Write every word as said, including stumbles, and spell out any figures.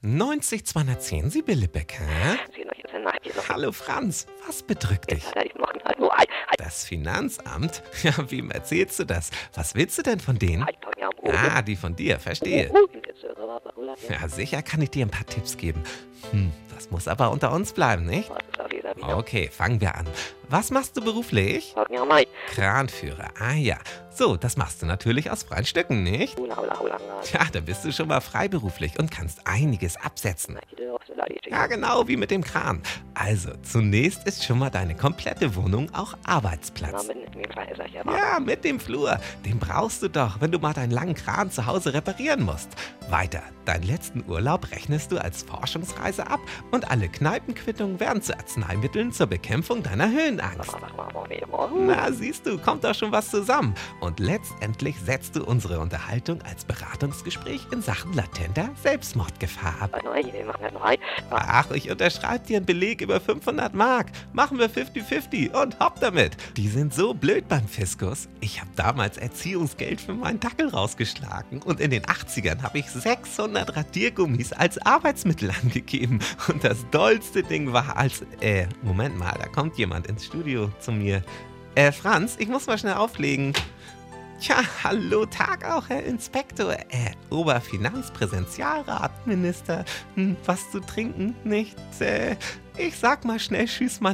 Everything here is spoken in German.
neunzig zweihundertzehn, Sibylle Becker. Sie noch jetzt nach dir noch. Hallo Franz, was bedrückt dich? Jetzt hat er noch halt nur ein, ein, Das Finanzamt? Ja, wem erzählst du das? Was willst du denn von denen? ein, ein, ein, Ah, die von dir, verstehe. Ja, sicher kann ich dir ein paar Tipps geben. Hm, das muss aber unter uns bleiben, nicht? Okay, fangen wir an. Was machst du beruflich? Kranführer, ah ja. So, das machst du natürlich aus freien Stücken, nicht? Ja, da bist du schon mal freiberuflich und kannst einiges absetzen. Ja, genau, wie mit dem Kran. Also, zunächst ist schon mal deine komplette Wohnung auch Arbeitsplatz. Ja, mit dem Flur. Den brauchst du doch, wenn du mal deinen langen Kran zu Hause reparieren musst. Weiter, deinen letzten Urlaub rechnest du als Forschungsreise ab und alle Kneipenquittungen werden zu Arzneimitteln zur Bekämpfung deiner Höhenangst. Na, siehst du, kommt doch schon was zusammen. Und letztendlich setzt du unsere Unterhaltung als Beratungsgespräch in Sachen latenter Selbstmordgefahr ab. Ach, ich unterschreibe dir einen Beleg über fünfhundert Mark. Machen wir fünfzig fünfzig und hopp damit. Die sind so blöd beim Fiskus. Ich habe damals Erziehungsgeld für meinen Dackel rausgeschlagen und in den achtzigern habe ich sechshundert Radiergummis als Arbeitsmittel angegeben. Und das dollste Ding war als... Äh, Moment mal, da kommt jemand ins Studio zu mir. Äh, Franz, ich muss mal schnell auflegen. Tja, hallo, Tag auch, Herr Inspektor. Äh, Oberfinanzpräsentialratminister. Hm, was zu trinken? Nichts. Äh, ich sag mal schnell Tschüss, Mann.